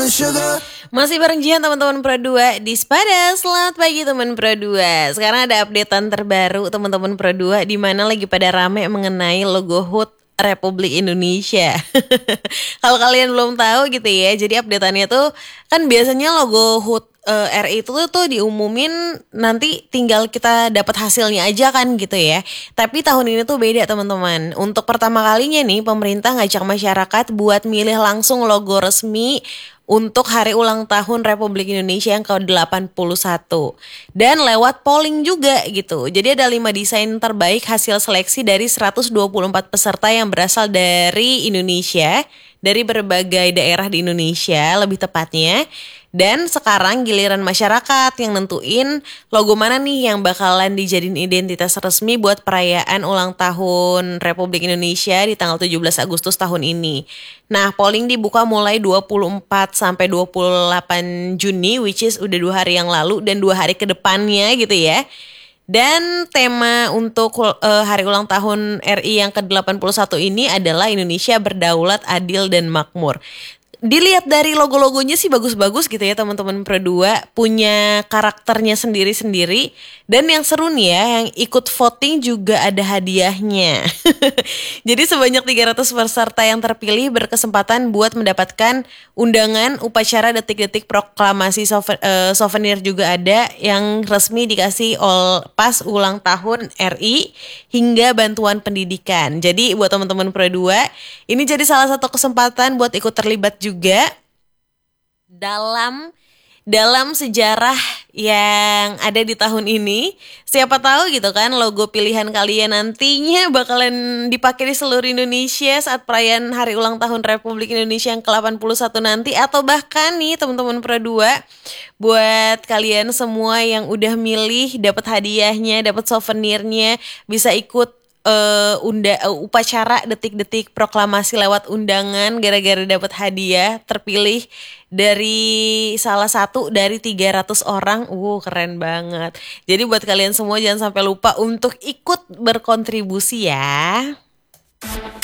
Masih bareng Jihan teman-teman Pro 2 di Spada. Selamat pagi teman Pro 2. Sekarang ada updatean terbaru teman-teman Pro 2 di mana lagi pada rame mengenai logo HUT Republik Indonesia. Kalau kalian belum tahu gitu ya, jadi updateannya tuh kan biasanya logo HUT RI itu tuh diumumin nanti tinggal kita dapat hasilnya aja kan gitu ya. Tapi tahun ini tuh beda teman-teman. Untuk pertama kalinya nih pemerintah ngajak masyarakat buat milih langsung logo resmi untuk hari ulang tahun Republik Indonesia yang ke-81. Dan lewat polling juga gitu. Jadi ada 5 desain terbaik hasil seleksi dari 124 peserta yang berasal dari Indonesia, dari berbagai daerah di Indonesia lebih tepatnya. Dan sekarang giliran masyarakat yang nentuin logo mana nih yang bakalan dijadiin identitas resmi buat perayaan ulang tahun Republik Indonesia di tanggal 17 Agustus tahun ini. Nah, polling dibuka mulai 24 sampai 28 Juni, which is udah 2 hari yang lalu dan 2 hari ke depannya gitu ya. Dan tema untuk hari ulang tahun RI yang ke-81 ini adalah Indonesia berdaulat, adil, dan makmur. Dilihat dari logo-logonya sih bagus-bagus gitu ya teman-teman Pro 2, punya karakternya sendiri-sendiri. Dan yang seru nih ya, yang ikut voting juga ada hadiahnya. Jadi sebanyak 300 peserta yang terpilih berkesempatan buat mendapatkan undangan upacara detik-detik proklamasi, souvenir juga ada yang resmi dikasih pas ulang tahun RI hingga bantuan pendidikan. Jadi buat teman-teman Pro 2, ini jadi salah satu kesempatan buat ikut terlibat juga dalam sejarah yang ada di tahun ini. Siapa tahu gitu kan logo pilihan kalian nantinya bakalan dipakai di seluruh Indonesia saat perayaan hari ulang tahun Republik Indonesia yang ke-81 nanti. Atau bahkan nih teman-teman Pro 2, buat kalian semua yang udah milih dapat hadiahnya, dapat souvenirnya, bisa ikut upacara detik-detik proklamasi lewat undangan gara-gara dapat hadiah, terpilih dari salah satu dari 300 orang. Keren banget. Jadi buat kalian semua jangan sampai lupa untuk ikut berkontribusi ya.